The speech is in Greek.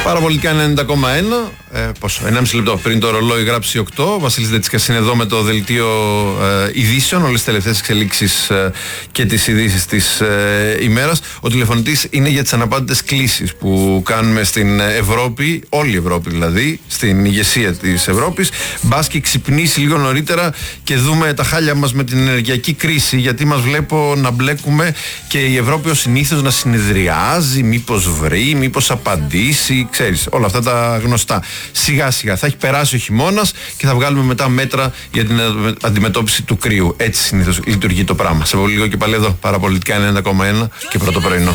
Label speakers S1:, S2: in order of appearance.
S1: Παραπολιτικά 90,1. Πόσο, 1,5 λεπτό πριν το ρολόι γράψει 8. Ο Βασίλης Δέτσικας είναι εδώ με το δελτίο ειδήσεων, όλες τις τελευταίες εξελίξεις και τις ειδήσεις της ημέρας. Ο τηλεφωνητής είναι για τις αναπάντητες κλήσεις που κάνουμε στην Ευρώπη, όλη η Ευρώπη δηλαδή, στην ηγεσία της Ευρώπης. Μπας και ξυπνήσει λίγο νωρίτερα και δούμε τα χάλια μας με την ενεργειακή κρίση, γιατί μας βλέπω να μπλέκουμε και η Ευρώπη ως συνήθως να συνεδριάζει, μήπως βρει, μήπως απαντήσει, ξέρεις, όλα αυτά τα γνωστά. Σιγά σιγά θα έχει περάσει ο χειμώνας και θα βγάλουμε μετά μέτρα για την αντιμετώπιση του κρύου. Έτσι συνήθως λειτουργεί το πράγμα. Σε πολύ λίγο και πάλι εδώ, Παραπολιτικά 90,1 και πρώτο πρωινό.